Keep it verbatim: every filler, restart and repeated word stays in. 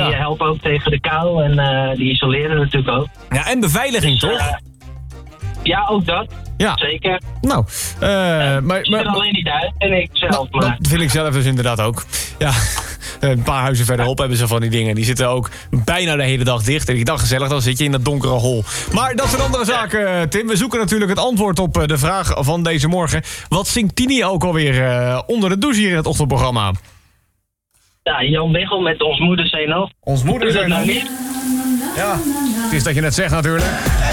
Die ja. helpen ook tegen de kou en uh, die isoleren natuurlijk ook. Ja, en beveiliging dus, toch? Uh, ja, ook dat. Ja. Zeker. Nou, uh, uh, maar... Ik zie er alleen niet uit, en ik zelf. Nou, maar. Dat vind ik zelf dus inderdaad ook. Ja, een paar huizen verderop hebben ze van die dingen. Die zitten ook bijna de hele dag dicht. En ik dacht gezellig, dan zit je in dat donkere hol. Maar dat zijn andere zaken, Tim. We zoeken natuurlijk het antwoord op de vraag van deze morgen. Wat zingt Tini ook alweer uh, onder de douche hier in het ochtendprogramma? Ja, Jan Biggel met Ons Moeder Zijn Nog. Ons Moeder Zijn Nog. Ja, het is dat je net zegt natuurlijk.